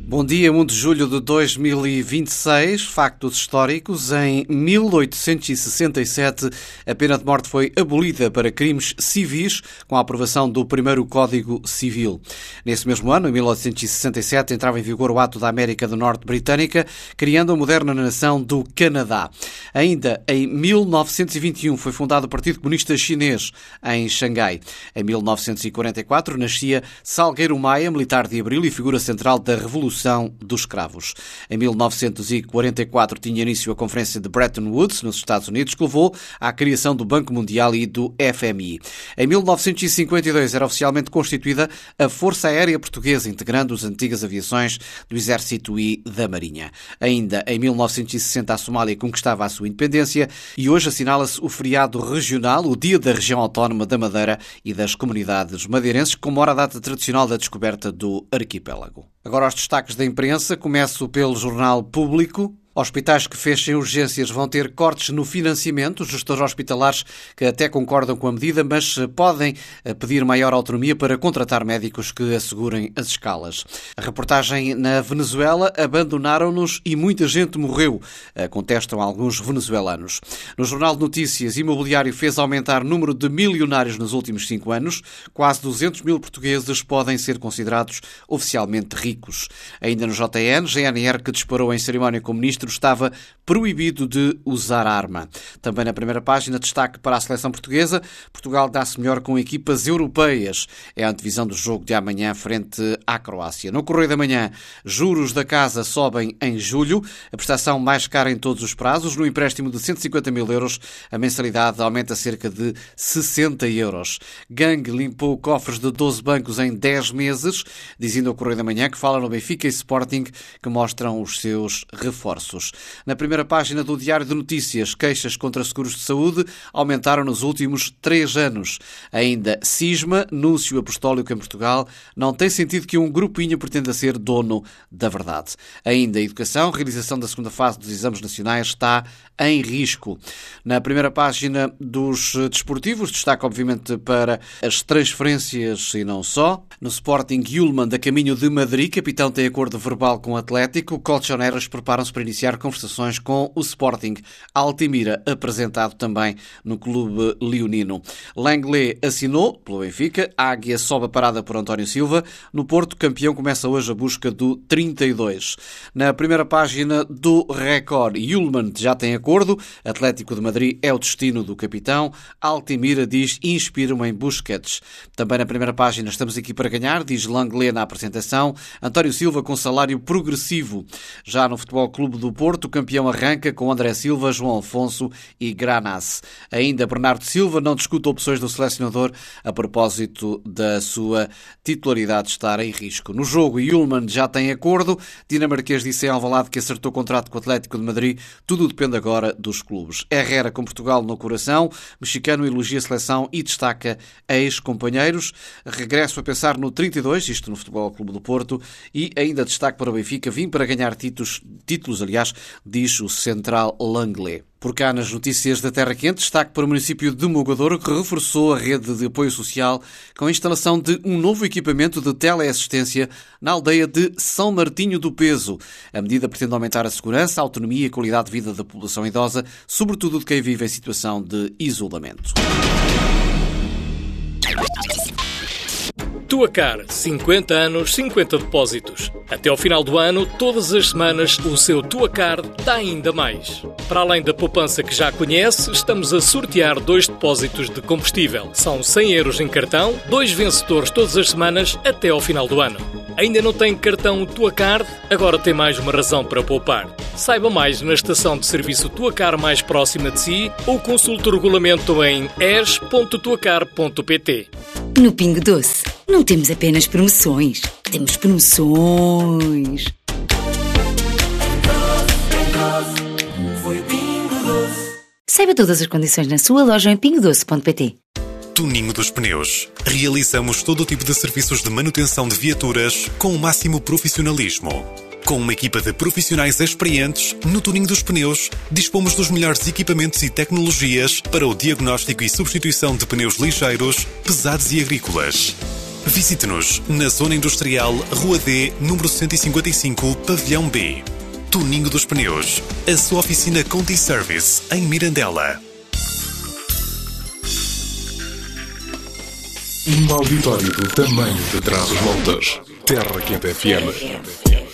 Bom dia, 1 de julho de 2026, factos históricos. Em 1867, a pena de morte foi abolida para crimes civis com a aprovação do primeiro Código Civil. Nesse mesmo ano, em 1867, entrava em vigor o Ato da América do Norte Britânica, criando a moderna nação do Canadá. Ainda em 1921 foi fundado o Partido Comunista Chinês, em Xangai. Em 1944 nascia Salgueiro Maia, militar de Abril e figura central da Revolução dos Escravos. Em 1944 tinha início a Conferência de Bretton Woods, nos Estados Unidos, que levou à criação do Banco Mundial e do FMI. Em 1952 era oficialmente constituída a Força Aérea Portuguesa, integrando as antigas aviações do Exército e da Marinha. Ainda em 1960 a Somália conquistava a sua independência e hoje assinala-se o feriado regional, o Dia da Região Autónoma da Madeira e das Comunidades Madeirenses, que comemora a data tradicional da descoberta do arquipélago. Agora os destaques da imprensa. Começo pelo Jornal Público. Hospitais que fechem urgências vão ter cortes no financiamento. Os gestores hospitalares que até concordam com a medida, mas podem pedir maior autonomia para contratar médicos que assegurem as escalas. A reportagem na Venezuela: abandonaram-nos e muita gente morreu, contestam alguns venezuelanos. No Jornal de Notícias, imobiliário fez aumentar o número de milionários nos últimos 5 anos. Quase 200 mil portugueses podem ser considerados oficialmente ricos. Ainda no JN, GNR que disparou em cerimónia com o ministro estava proibido de usar arma. Também na primeira página, destaque para a seleção portuguesa. Portugal dá-se melhor com equipas europeias. É a antevisão do jogo de amanhã frente à Croácia. No Correio da Manhã, juros da casa sobem em julho. A prestação mais cara em todos os prazos. No empréstimo de 150 mil euros, a mensalidade aumenta cerca de 60 euros. Gangue limpou cofres de 12 bancos em 10 meses, dizendo ao Correio da Manhã que fala no Benfica e Sporting, que mostram os seus reforços. Na primeira página do Diário de Notícias, queixas contra seguros de saúde aumentaram nos últimos 3 anos. Ainda cisma, núncio apostólico em Portugal, não tem sentido que um grupinho pretenda ser dono da verdade. Ainda educação, realização da segunda fase dos exames nacionais está em risco. Na primeira página dos desportivos, destaque obviamente para as transferências e não só. No Sporting, Yulman a caminho de Madrid, capitão tem acordo verbal com o Atlético. Colchoneros preparam-se para iniciar conversações com o Sporting. Altimira apresentado também no clube leonino. Langley assinou pelo Benfica. Águia sobe a parada por António Silva. No Porto, campeão começa hoje a busca do 32. Na primeira página do Record, Yulman já tem acordo. Atlético de Madrid é o destino do capitão. Altimira diz: inspira-me em Busquets. Também na primeira página, estamos aqui para ganhar, diz Langley na apresentação. António Silva com salário progressivo. Já no Futebol Clube do Porto, o campeão arranca com André Silva, João Afonso e Granas. Ainda Bernardo Silva não discute opções do selecionador a propósito da sua titularidade estar em risco. No jogo, Yulman já tem acordo. Dinamarquês disse em Alvalade que acertou contrato com o Atlético de Madrid. Tudo depende agora dos clubes. Herrera com Portugal no coração. Mexicano elogia a seleção e destaca ex-companheiros. Regresso a pensar no 32, isto no Futebol Clube do Porto. E ainda destaque para o Benfica. Vim para ganhar títulos, diz o central Langley. Por cá, nas notícias da Terra Quente, destaque para o município de Mogadouro, que reforçou a rede de apoio social com a instalação de um novo equipamento de teleassistência na aldeia de São Martinho do Peso. A medida pretende aumentar a segurança, a autonomia e a qualidade de vida da população idosa, sobretudo de quem vive em situação de isolamento. Tuacar, 50 anos, 50 depósitos. Até ao final do ano, todas as semanas, o seu Tuacar dá ainda mais. Para além da poupança que já conhece, estamos a sortear 2 depósitos de combustível. São 100 euros em cartão, 2 vencedores todas as semanas até ao final do ano. Ainda não tem cartão Tuacar? Agora tem mais uma razão para poupar. Saiba mais na estação de serviço Tuacar mais próxima de si ou consulte o regulamento em es.tuacar.pt. No Pingo Doce, não temos apenas promoções, temos promoções. Saiba todas as condições na sua loja em pingodoce.pt. Tuninho dos Pneus. Realizamos todo o tipo de serviços de manutenção de viaturas com o máximo profissionalismo. Com uma equipa de profissionais experientes, no Tuninho dos Pneus, dispomos dos melhores equipamentos e tecnologias para o diagnóstico e substituição de pneus ligeiros, pesados e agrícolas. Visite-nos na Zona Industrial, Rua D, número 155, Pavilhão B. Tuninho dos Pneus, a sua oficina Conti Service, em Mirandela. Um auditório do tamanho de Trás-os-Montes. Terra Quente FM.